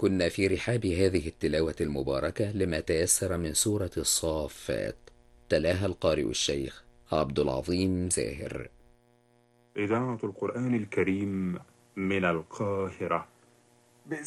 كنا في رحاب هذه التلاوة المباركة لما تيسر من سورة الصافات. تلاها القارئ الشيخ عبد العظيم زاهر. إذاعة القرآن الكريم من القاهرة.